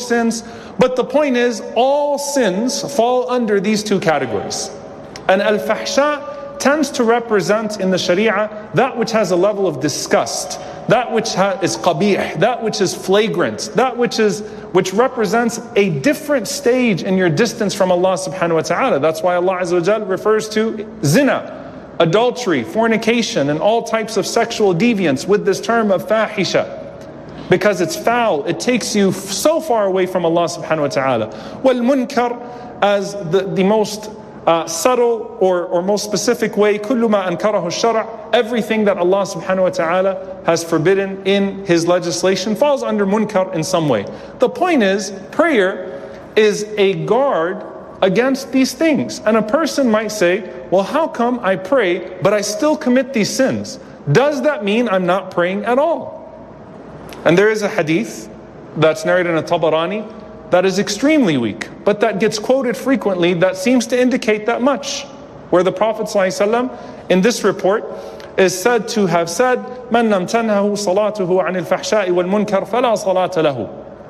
sins. But the point is, all sins fall under these two categories. And al-fahsha tends to represent in the Sharia that which has a level of disgust, that which is qabih, that which is flagrant, that which represents a different stage in your distance from Allah subhanahu wa ta'ala. That's why Allah Azza wa Jal refers to zina, adultery, fornication, and all types of sexual deviance with this term of fahisha. Because it's foul, it takes you so far away from Allah subhanahu wa ta'ala. Wal munkar, as the most subtle or most specific way, kullu ma ankarahu shara', everything that Allah subhanahu wa ta'ala has forbidden in His legislation falls under munkar in some way. The point is, prayer is a guard against these things. And a person might say, well, how come I pray but I still commit these sins? Does that mean I'm not praying at all? And there is a hadith that's narrated in a Tabarani that is extremely weak, but that gets quoted frequently that seems to indicate that much, where the Prophet ﷺ in this report is said to have said, "Man lam tanhahu salatuhu anil fahsha'i wal munkar fala salata lahu."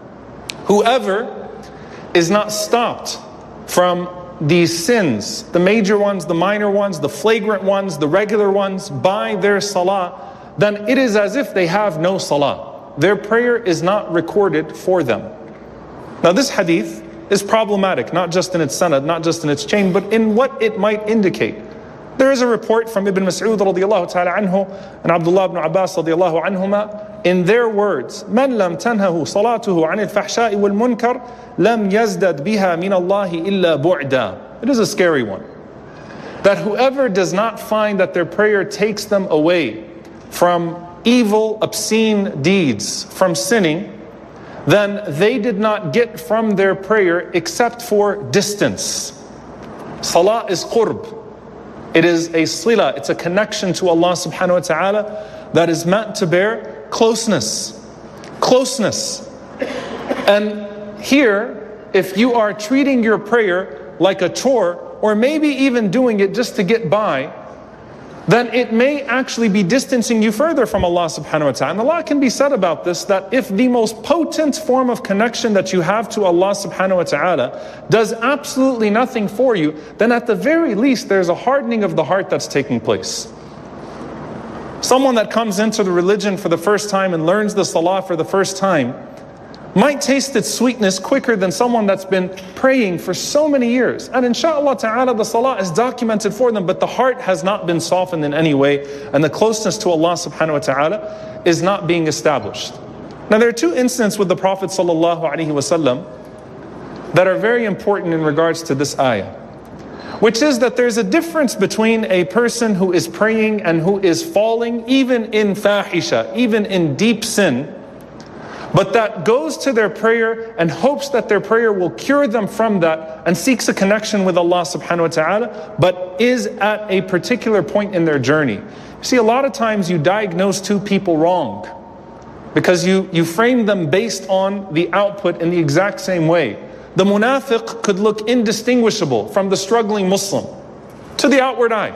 Whoever is not stopped from these sins, the major ones, the minor ones, the flagrant ones, the regular ones, by their salah, then it is as if they have no salah. Their prayer is not recorded for them. Now this hadith is problematic, not just in its sanad, not just in its chain, but in what it might indicate. There is a report from Ibn Mas'ud radiallahu ta'ala anhu and Abdullah ibn Abbas radiallahu anhuma, in their words, "Man lam tanhahu salatuhu anil fahsha'i wal munkar lam yazdad biha min Allahi illa bu'da." It is a scary one. That whoever does not find that their prayer takes them away from evil, obscene deeds, from sinning, then they did not get from their prayer except for distance. Salah is qurb. It is a sila, it's a connection to Allah subhanahu wa ta'ala that is meant to bear closeness. Closeness. And here, if you are treating your prayer like a chore, or maybe even doing it just to get by, then it may actually be distancing you further from Allah subhanahu wa ta'ala. And a lot can be said about this, that if the most potent form of connection that you have to Allah subhanahu wa ta'ala does absolutely nothing for you, then at the very least there's a hardening of the heart that's taking place. Someone that comes into the religion for the first time and learns the salah for the first time might taste its sweetness quicker than someone that's been praying for so many years. And inshallah ta'ala, the salah is documented for them, but the heart has not been softened in any way, and the closeness to Allah subhanahu wa ta'ala is not being established. Now there are two incidents with the Prophet sallallahu alaihi wasallam that are very important in regards to this ayah, which is that there's a difference between a person who is praying and who is falling, even in fahisha, even in deep sin, but that goes to their prayer and hopes that their prayer will cure them from that and seeks a connection with Allah subhanahu wa ta'ala, but is at a particular point in their journey. See, a lot of times you diagnose two people wrong because you frame them based on the output in the exact same way. The munafiq could look indistinguishable from the struggling Muslim to the outward eye,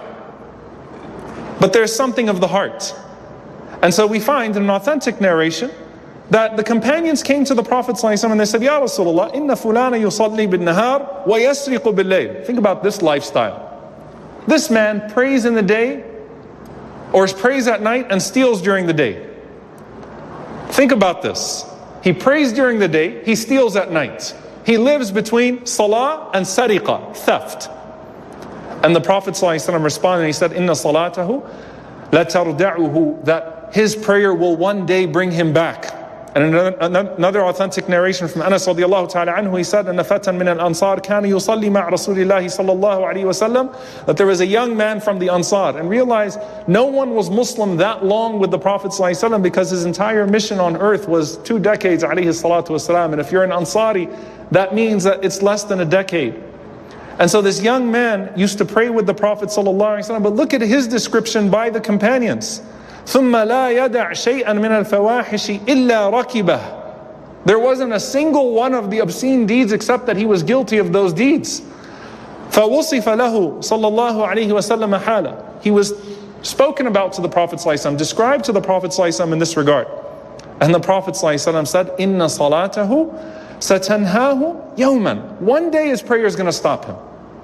but there's something of the heart. And so we find in an authentic narration that the companions came to the Prophet ﷺ and they said, "Ya Rasulullah, inna fulana yusalli bin nahar wa yasriqu bil layl." Think about this lifestyle. This man prays in the day or prays at night and steals during the day. Think about this. He prays during the day, he steals at night. He lives between salah and sariqa, theft. And the Prophet ﷺ responded and he said, "Inna salatahu la tarda'uhu," that his prayer will one day bring him back. And another authentic narration from Anas radiallahu ta'ala anhu, he said, "Anna fatan min al-ansar kana yusalli ma' Rasulillahi sallallahu alayhi wa sallam," that there was a young man from the Ansar. And realize no one was Muslim that long with the Prophet sallallahu alayhi wa sallam, because his entire mission on earth was 2 decades alayhi salatu wasalam. And if you're an Ansari, that means that it's less than a decade. And so this young man used to pray with the Prophet sallallahu alayhi wa sallam, but look at his description by the companions. ثُمَّ لَا يَدَعْ شَيْئًا مِنَ الْفَوَاحِشِ إِلَّا رَكِبَهُ. There wasn't a single one of the obscene deeds except that he was guilty of those deeds. فَوُصِفَ لَهُ صَلَّى اللَّهُ عَلَيْهِ وَسَلَّمَ حَالًا. He was spoken about to the Prophet ﷺ, described to the Prophet ﷺ in this regard. And the Prophet ﷺ said, "Inna salatahu سَتَنْهَاهُ يَوْمًا. One day his prayer is going to stop him.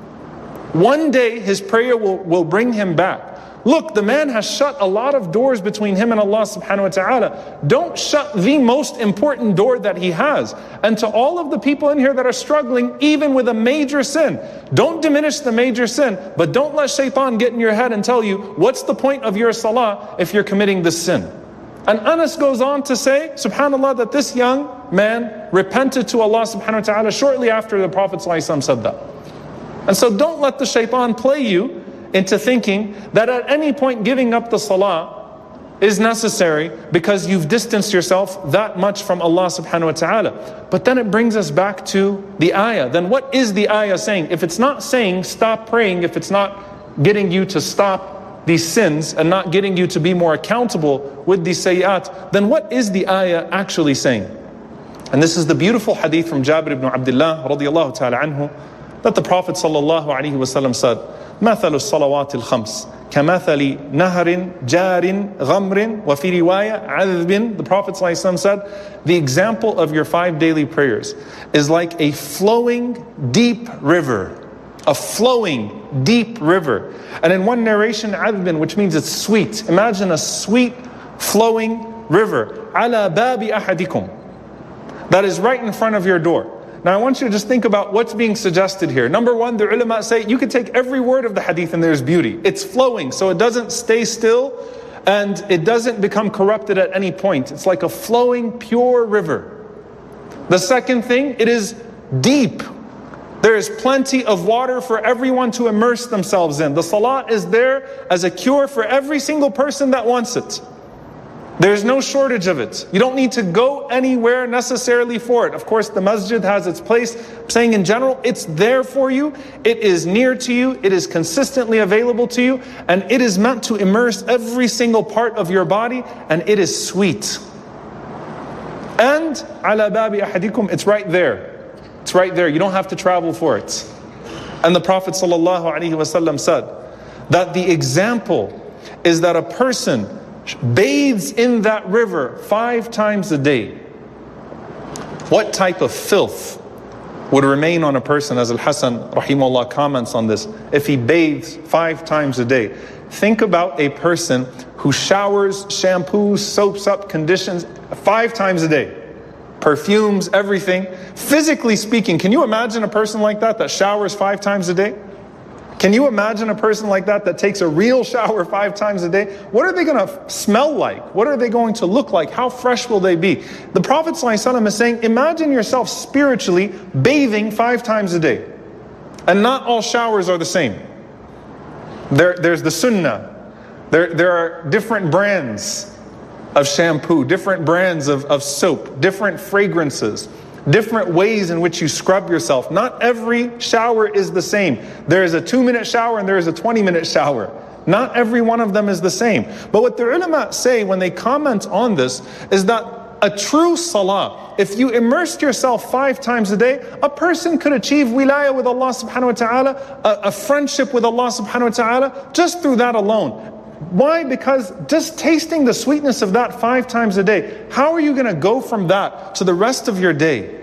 One day his prayer will bring him back. Look, the man has shut a lot of doors between him and Allah subhanahu wa ta'ala. Don't shut the most important door that he has. And to all of the people in here that are struggling, even with a major sin, don't diminish the major sin, but don't let shaitan get in your head and tell you, what's the point of your salah if you're committing this sin? And Anas goes on to say, subhanAllah, that this young man repented to Allah subhanahu wa ta'ala shortly after the Prophet ﷺ said that. And so don't let the shaitan play you into thinking that at any point giving up the salah is necessary because you've distanced yourself that much from Allah subhanahu wa ta'ala. But then it brings us back to the ayah. Then what is the ayah saying? If it's not saying stop praying, if it's not getting you to stop these sins and not getting you to be more accountable with these sayyat, then what is the ayah actually saying? And this is the beautiful hadith from Jabir ibn Abdullah radiyallahu ta'ala anhu, that the Prophet sallallahu alaihi wasallam said, مثل الصلوات الخمس كمثل نهر جار غمر وفي رواية عذب. The Prophet ﷺ said, the example of your 5 daily prayers is like a flowing deep river. A flowing deep river. And in one narration, عذب, which means it's sweet. Imagine a sweet flowing river. على باب أحدكم. That is right in front of your door. Now I want you to just think about what's being suggested here. Number one, the ulama say you can take every word of the hadith and there's beauty. It's flowing, so it doesn't stay still and it doesn't become corrupted at any point. It's like a flowing, pure river. The second thing, it is deep. There is plenty of water for everyone to immerse themselves in. The salah is there as a cure for every single person that wants it. There's no shortage of it. You don't need to go anywhere necessarily for it. Of course, the masjid has its place. I'm saying in general, it's there for you. It is near to you. It is consistently available to you. And it is meant to immerse every single part of your body. And it is sweet. And ala babi ahadikum, it's right there. It's right there. You don't have to travel for it. And the Prophet ﷺ said that the example is that a person bathes in that river 5 times a day. What type of filth would remain on a person, as Al-Hasan rahimahullah comments on this, if he bathes 5 times a day? Think about a person who showers, shampoos, soaps up, conditions 5 times a day. Perfumes, everything. Physically speaking, can you imagine a person like that showers 5 times a day? Can you imagine a person like that takes a real shower 5 times a day? What are they going to smell like? What are they going to look like? How fresh will they be? The Prophet ﷺ is saying, imagine yourself spiritually bathing 5 times a day. And not all showers are the same. There's the sunnah. There are different brands of shampoo, different brands of soap, different fragrances, different ways in which you scrub yourself. Not every shower is the same. There is a 2-minute shower and there is a 20-minute shower. Not every one of them is the same. But what the ulama say when they comment on this is that a true salah, if you immersed yourself 5 times a day, a person could achieve wilayah with Allah subhanahu wa ta'ala, a friendship with Allah subhanahu wa ta'ala, just through that alone. Why? Because just tasting the sweetness of that 5 times a day, how are you going to go from that to the rest of your day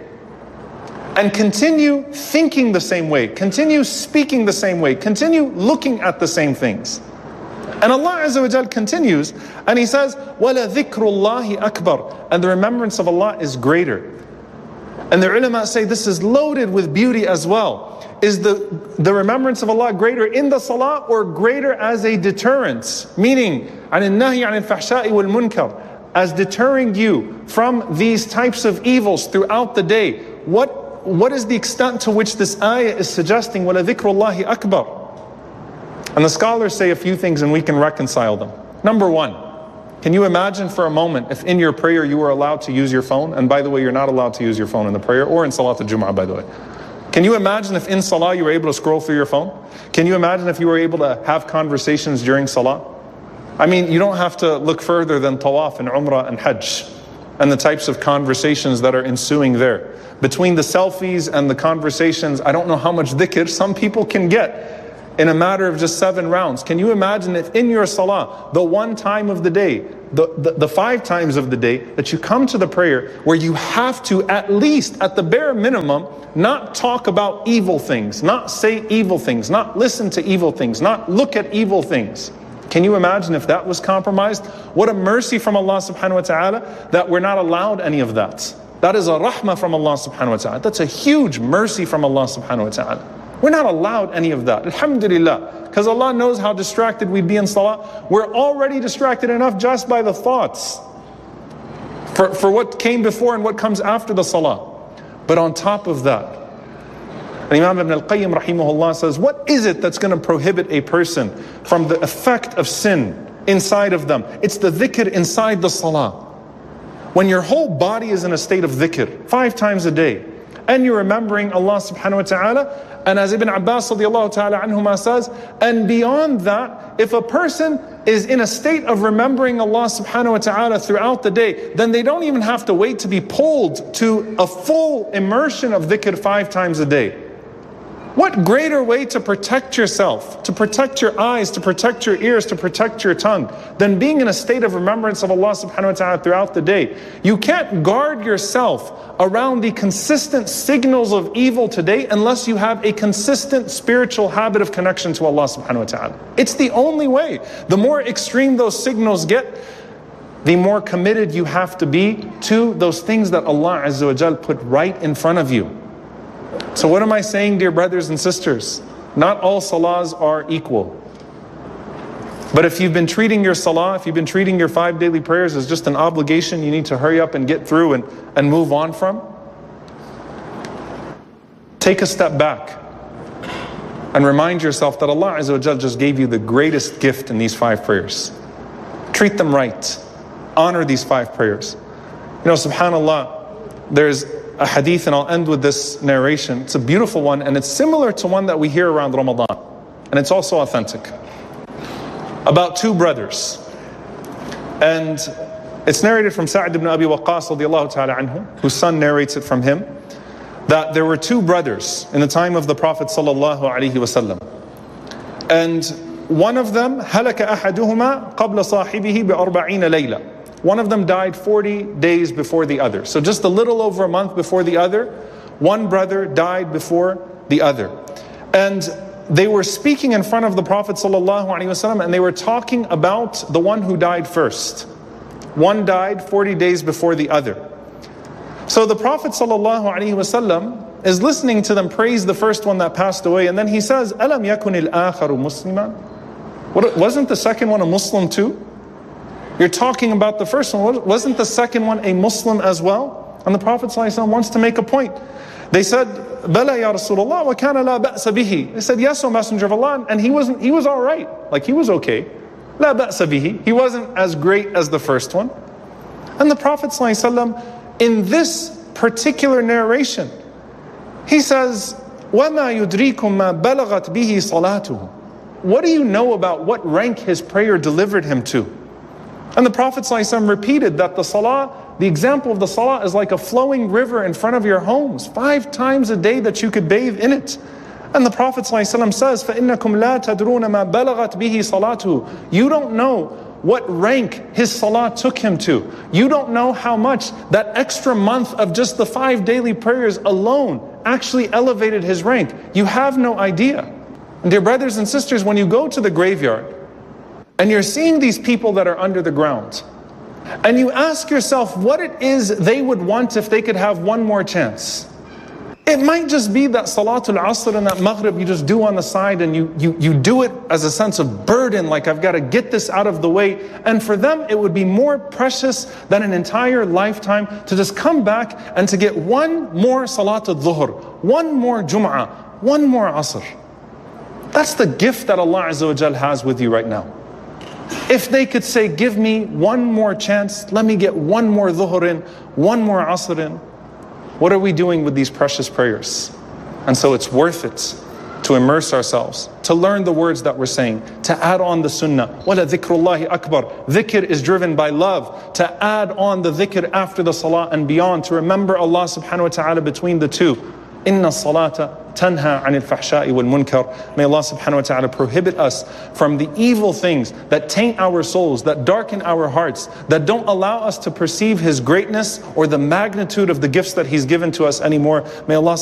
and continue thinking the same way, continue speaking the same way, continue looking at the same things? And Allah Azza wa Jal continues and He says, وَلَذِكْرُ اللَّهِ أَكْبَرُ. And the remembrance of Allah is greater. And the ulama say this is loaded with beauty as well. Is the remembrance of Allah greater in the salah or greater as a deterrence? Meaning, عَنِ النَّهِي عَنِ الْفَحْشَاءِ وَالْمُنْكَرِ, as deterring you from these types of evils throughout the day. What is the extent to which this ayah is suggesting وَلَذِكْرُ اللَّهِ أَكْبَرُ? And the scholars say a few things and we can reconcile them. Number one, can you imagine for a moment if in your prayer you were allowed to use your phone? And by the way, you're not allowed to use your phone in the prayer or in Salat al-Jum'ah, by the way. Can you imagine if in Salah you were able to scroll through your phone? Can you imagine if you were able to have conversations during Salah? I mean, you don't have to look further than Tawaf and Umrah and Hajj and the types of conversations that are ensuing there. Between the selfies and the conversations, I don't know how much dhikr some people can get. in a matter of just 7 rounds. Can you imagine if in your salah, the one time of the day, the 5 times of the day, that you come to the prayer where you have to, at least at the bare minimum, not talk about evil things, not say evil things, not listen to evil things, not look at evil things. Can you imagine if that was compromised? What a mercy from Allah subhanahu wa ta'ala that we're not allowed any of that. That is a rahmah from Allah subhanahu wa ta'ala. That's a huge mercy from Allah subhanahu wa ta'ala. We're not allowed any of that. Alhamdulillah. Because Allah knows how distracted we'd be in salah. We're already distracted enough just by the thoughts for what came before and what comes after the salah. But on top of that, Imam Ibn al-Qayyim rahimahullah says, what is it that's going to prohibit a person from the effect of sin inside of them? It's the dhikr inside the salah. When your whole body is in a state of dhikr 5 times a day, and you're remembering Allah subhanahu wa ta'ala, and as Ibn Abbas radiallahu ta'ala anhuma says, and beyond that, if a person is in a state of remembering Allah subhanahu wa ta'ala throughout the day, then they don't even have to wait to be pulled to a full immersion of dhikr 5 times a day. What greater way to protect yourself, to protect your eyes, to protect your ears, to protect your tongue, than being in a state of remembrance of Allah subhanahu wa ta'ala throughout the day? You can't guard yourself around the consistent signals of evil today unless you have a consistent spiritual habit of connection to Allah subhanahu wa ta'ala. It's the only way. The more extreme those signals get, the more committed you have to be to those things that Allah Azza wa Jal put right in front of you. So what am I saying, dear brothers and sisters? Not all salahs are equal. But if you've been treating your salah, if you've been treating your 5 daily prayers as just an obligation you need to hurry up and get through and move on from, take a step back and remind yourself that Allah Azza wa Jal just gave you the greatest gift in these 5 prayers. Treat them right. Honor these 5 prayers. You know, subhanAllah, there's a hadith, and I'll end with this narration. It's a beautiful one, and it's similar to one that we hear around Ramadan, and it's also authentic, about 2 brothers. And it's narrated from Sa'd ibn Abi Waqqas radiallahu ta'ala anhu, whose son narrates it from him, that there were 2 brothers in the time of the Prophet sallallahu alaihi wasallam, and one of them هلك أحدهما قبل صاحبه بأربعين ليلة. One of them died 40 days before the other. So just a little over a month before the other, one brother died before the other. And they were speaking in front of the Prophet ﷺ, and they were talking about the one who died first. One died 40 days before the other. So the Prophet ﷺ is listening to them praise the first one that passed away, and then he says, أَلَمْ يَكُنِ الْآخَرُ مُسْلِمًا? Wasn't the second one a Muslim too? You're talking about the first one. Wasn't the second one a Muslim as well? And the Prophet ﷺ wants to make a point. They said, Bala ya Rasulullah wa kana la ba'sa bihi. They said, yes, O Messenger of Allah. And he was all right. Like he was okay. La ba'sa bihi. He wasn't as great as the first one. And the Prophet ﷺ, in this particular narration, he says, وَمَا يُدْرِيكُمْ مَا بَلَغَتْ بِهِ صَلَاتُهُ. What do you know about what rank his prayer delivered him to? And the Prophet ﷺ repeated that the salah, the example of the salah is like a flowing river in front of your homes, 5 times a day that you could bathe in it. And the Prophet ﷺ says, فَإِنَّكُمْ لَا تَدْرُونَ مَا بَلَغَتْ بِهِ صَلَاتُهُ. You don't know what rank his salah took him to. You don't know how much that extra month of just the 5 daily prayers alone actually elevated his rank. You have no idea. And dear brothers and sisters, when you go to the graveyard, and you're seeing these people that are under the ground, and you ask yourself what it is they would want if they could have one more chance. It might just be that Salatul Asr and that Maghrib you just do on the side, and you do it as a sense of burden, like I've got to get this out of the way. And for them it would be more precious than an entire lifetime to just come back and to get one more Salatul Dhuhr, one more Jum'ah, one more Asr. That's the gift that Allah Azza wa Jal has with you right now. If they could say, give me one more chance, let me get one more dhuhr in, one more asr in. What are we doing with these precious prayers? And so it's worth it to immerse ourselves, to learn the words that we're saying, to add on the sunnah. وَلَا ذِكْرُ اللَّهِ أَكْبَرُ. Dhikr is driven by love. To add on the dhikr after the salah and beyond, to remember Allah subhanahu wa ta'ala between the two. Inna salata tanha anil fahsha'i wal munkar. May Allah subhanahu wa ta'ala prohibit us from the evil things that taint our souls, that darken our hearts, that don't allow us to perceive His greatness or the magnitude of the gifts that He's given to us anymore. May Allah